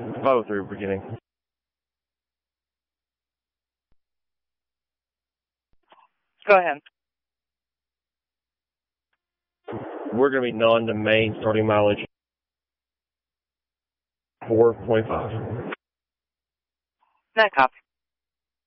503 beginning. Go ahead. We're going to be non-domain starting mileage 4.5. That copy.